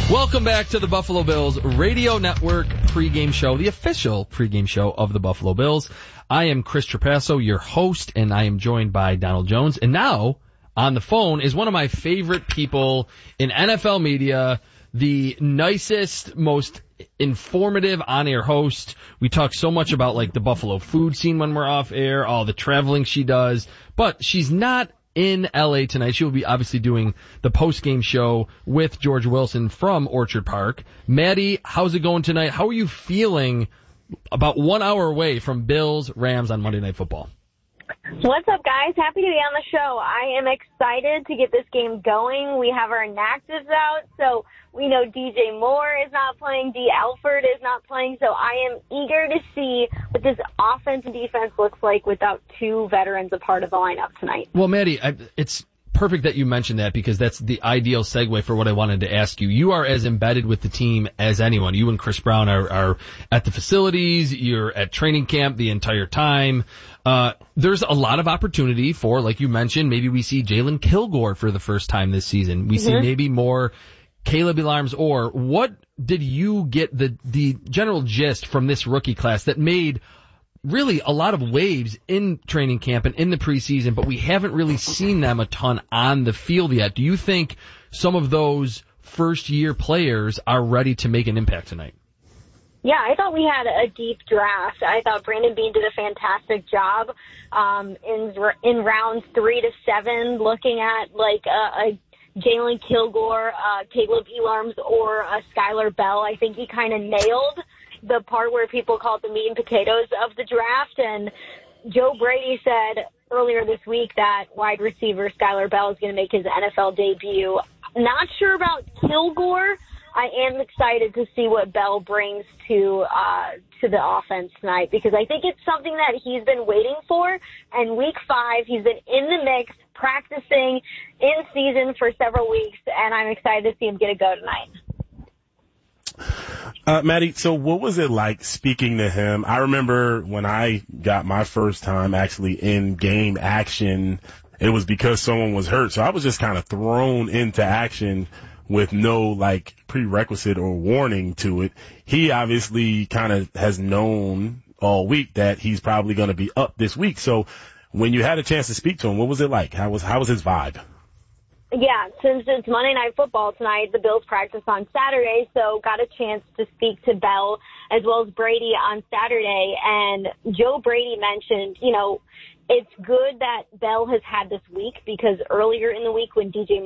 Welcome back to the Buffalo Bills Radio Network pregame show, the official pregame show of the Buffalo Bills. I am Chris Trapasso, your host, and I am joined by Donald Jones. And now, on the phone, is one of my favorite people in NFL media, the nicest, most informative on-air host. We talk so much about, like, the Buffalo food scene when we're off air, all the traveling she does, but she's not in LA tonight. She will be obviously doing the post-game show with George Wilson from Orchard Park. Maddie, how's it going tonight? How are you feeling about 1 hour away from Bills Rams on Monday Night Football? What's up, guys? Happy to be on the show. I am excited to get this game going. We have our inactives out, so we know DJ Moore is not playing, D. Alford is not playing, so I am eager to see what this offense and defense looks like without two veterans a part of the lineup tonight. Well, Maddie, it's perfect that you mentioned that because that's the ideal segue for what I wanted to ask you. You are as embedded with the team as anyone. You and Chris Brown are at the facilities. You're at training camp the entire time. There's a lot of opportunity for, like you mentioned, maybe we see Jalen Kilgore for the first time this season. We see maybe more Caleb Elarms. Or what did you get the general gist from this rookie class that made really a lot of waves in training camp and in the preseason, but we haven't really seen them a ton on the field yet? Do you think some of those first-year players are ready to make an impact tonight? Yeah, I thought we had a deep draft. I thought Brandon Beane did a fantastic job in rounds 3 to 7, looking at like a Jalen Kilgore, Caleb Elarms, or Skylar Bell. I think he kind of nailed the part where people call it the meat and potatoes of the draft. And Joe Brady said earlier this week that wide receiver Skylar Bell is going to make his NFL debut. Not sure about Kilgore. I am excited to see what Bell brings to the offense tonight because I think it's something that he's been waiting for. And week 5, he's been in the mix, practicing in season for several weeks, and I'm excited to see him get a go tonight. Maddie, so what was it like speaking to him? I remember when I got my first time actually in game action, it was because someone was hurt. So I was just kind of thrown into action with no like prerequisite or warning to it. He obviously kind of has known all week that he's probably going to be up this week. So when you had a chance to speak to him, what was it like? How was his vibe? Yeah, since it's Monday Night Football tonight, the Bills practice on Saturday, so got a chance to speak to Bell as well as Brady on Saturday. And Joe Brady mentioned, it's good that Bell has had this week because earlier in the week when DJ